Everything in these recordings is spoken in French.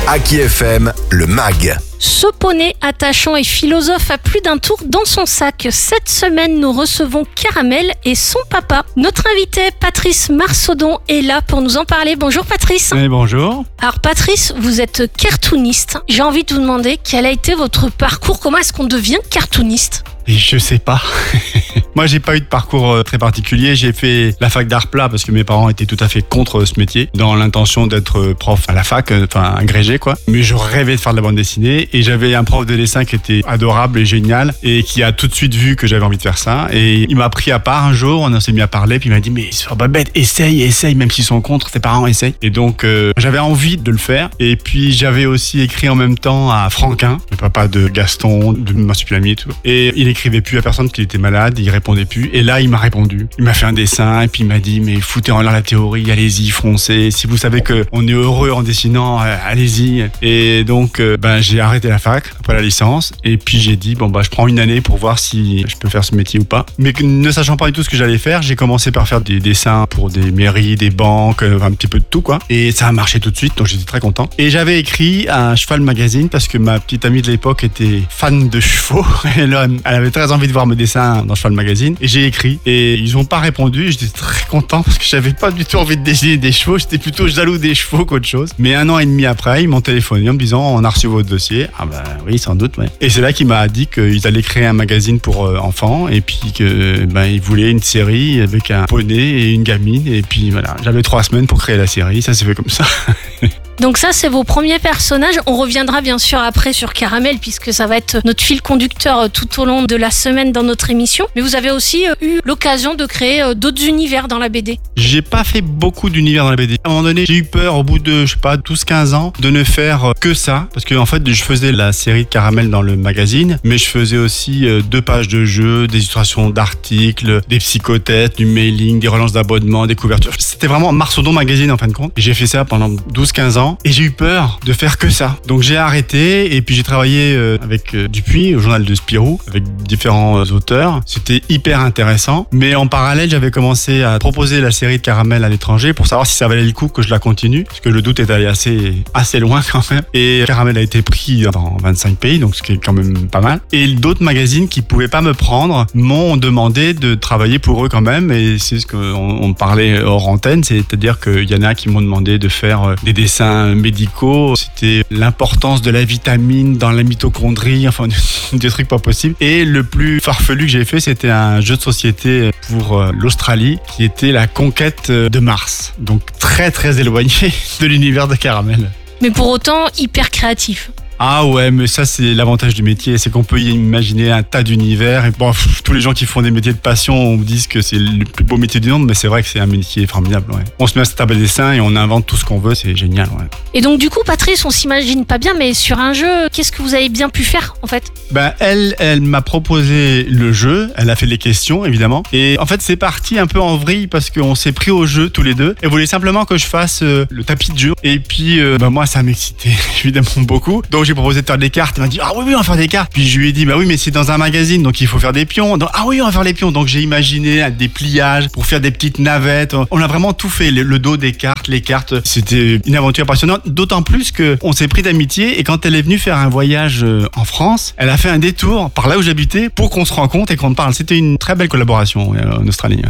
Aki FM, le MAG. Ce poney attachant et philosophe a plus d'un tour dans son sac. Cette semaine, nous recevons Caramel et son papa. Notre invité, Patrice Marsaudon, est là pour nous en parler. Bonjour Patrice. Oui, bonjour. Alors Patrice, vous êtes cartooniste. J'ai envie de vous demander quel a été votre parcours. Comment est-ce qu'on devient cartooniste ? Et je sais pas. Moi, j'ai pas eu de parcours très particulier. J'ai fait la fac d'art plat parce que mes parents étaient tout à fait contre ce métier, dans l'intention d'être prof à la fac, enfin agrégé quoi. Mais je rêvais de faire de la bande dessinée et j'avais un prof de dessin qui était adorable et génial et qui a tout de suite vu que j'avais envie de faire ça. Et il m'a pris à part un jour, on s'est mis à parler, puis il m'a dit mais sois pas bête, essaye, même s'ils sont contre, tes parents essayent. Et donc j'avais envie de le faire. Et puis j'avais aussi écrit en même temps à Franquin, le papa de Gaston, de Marsupilami et tout. Et il écrivait plus à personne parce qu'il était malade, il répondait plus. Et là, il m'a répondu. Il m'a fait un dessin et puis il m'a dit mais foutez en l'air la théorie, allez-y, foncez. Si vous savez que on est heureux en dessinant, allez-y. Et donc j'ai arrêté la fac après la licence et puis j'ai dit je prends une année pour voir si je peux faire ce métier ou pas. Mais ne sachant pas du tout ce que j'allais faire, j'ai commencé par faire des dessins pour des mairies, des banques, un petit peu de tout quoi. Et ça a marché tout de suite, donc j'étais très content. Et j'avais écrit à Cheval Magazine parce que ma petite amie de l'époque était fan de chevaux. Et là, elle avait très envie de voir mes dessins dans Cheval Magazine. Et j'ai écrit et ils n'ont pas répondu. J'étais très content parce que j'avais pas du tout envie de dessiner des chevaux. J'étais plutôt jaloux des chevaux qu'autre chose. Mais 1 an et demi après, ils m'ont téléphoné en me disant on a reçu votre dossier. Ah oui, sans doute, ouais. Et c'est là qu'il m'a dit qu'ils allaient créer un magazine pour enfants et puis que ils voulaient une série avec un poney et une gamine. Et puis voilà, j'avais 3 semaines pour créer la série. Ça s'est fait comme ça. Donc ça, c'est vos premiers personnages. On reviendra bien sûr après sur Caramel puisque ça va être notre fil conducteur tout au long de la semaine dans notre émission. Mais vous avez aussi eu l'occasion de créer d'autres univers dans la BD. J'ai pas fait beaucoup d'univers dans la BD. À un moment donné, j'ai eu peur au bout de, 12-15 ans de ne faire que ça. Parce que en fait, je faisais la série de Caramel dans le magazine, mais je faisais aussi 2 pages de jeux, des illustrations d'articles, des psychothèses, du mailing, des relances d'abonnement, des couvertures. C'était vraiment Marsaudon Magazine en fin de compte. Et j'ai fait ça pendant 12-15 ans. Et j'ai eu peur de faire que ça. Donc j'ai arrêté et puis j'ai travaillé avec Dupuis au journal de Spirou avec différents auteurs. C'était hyper intéressant. Mais en parallèle, j'avais commencé à proposer la série de Caramel à l'étranger pour savoir si ça valait le coup que je la continue. Parce que le doute est allé assez loin quand même. Et Caramel a été pris dans 25 pays, donc ce qui est quand même pas mal. Et d'autres magazines qui pouvaient pas me prendre m'ont demandé de travailler pour eux quand même. Et c'est ce qu'on parlait hors antenne, c'est-à-dire qu'il y en a qui m'ont demandé de faire des dessins médicaux, c'était l'importance de la vitamine dans la mitochondrie, enfin des trucs pas possibles. Et le plus farfelu que j'ai fait, c'était un jeu de société pour l'Australie qui était la conquête de Mars. Donc très très éloigné de l'univers de Caramel. Mais pour autant, hyper créatif. Ah ouais, mais ça c'est l'avantage du métier, c'est qu'on peut y imaginer un tas d'univers. Et tous les gens qui font des métiers de passion disent que c'est le plus beau métier du monde, mais c'est vrai que c'est un métier formidable. Ouais. On se met à cette table de dessin et on invente tout ce qu'on veut, c'est génial. Ouais. Et donc du coup, Patrice, on s'imagine pas bien, mais sur un jeu, qu'est-ce que vous avez bien pu faire en fait ? Elle m'a proposé le jeu, elle a fait les questions évidemment. Et en fait, c'est parti un peu en vrille parce qu'on s'est pris au jeu tous les deux. Elle voulait simplement que je fasse le tapis de jeu. Et puis moi, ça m'excitait évidemment beaucoup. Donc j'ai proposé de faire des cartes, elle m'a dit ah oui on va faire des cartes. Puis je lui ai dit oui mais c'est dans un magazine donc il faut faire des pions. Donc, ah oui on va faire les pions. Donc j'ai imaginé des pliages pour faire des petites navettes. On a vraiment tout fait, le dos des cartes, les cartes. C'était une aventure passionnante, d'autant plus que on s'est pris d'amitié et quand elle est venue faire un voyage en France, elle a fait un détour par là où j'habitais pour qu'on se rencontre et qu'on parle. C'était une très belle collaboration en Australie.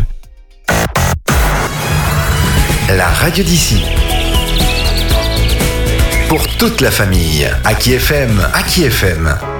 La radio d'ici. Pour toute la famille, Aki FM, Aki FM.